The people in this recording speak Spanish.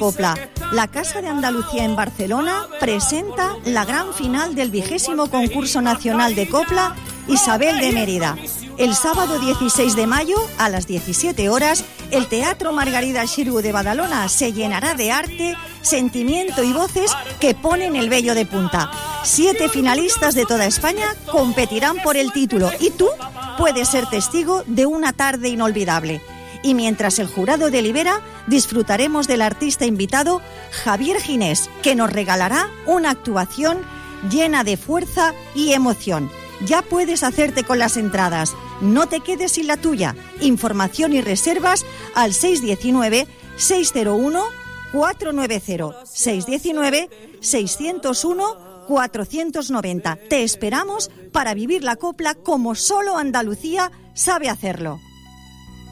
copla. La Casa de Andalucía en Barcelona presenta la gran final del 20º Concurso Nacional de Copla Isabel de Mérida. El sábado 16 de mayo, a las 17 horas, el Teatro Margarida Xirgu de Badalona se llenará de arte, sentimiento y voces que ponen el vello de punta. 7 finalistas de toda España competirán por el título y tú puedes ser testigo de una tarde inolvidable. Y mientras el jurado delibera, disfrutaremos del artista invitado Javier Ginés, que nos regalará una actuación llena de fuerza y emoción. Ya puedes hacerte con las entradas. No te quedes sin la tuya. Información y reservas al 619-601-490. 619-601-490. Te esperamos para vivir la copla como solo Andalucía sabe hacerlo.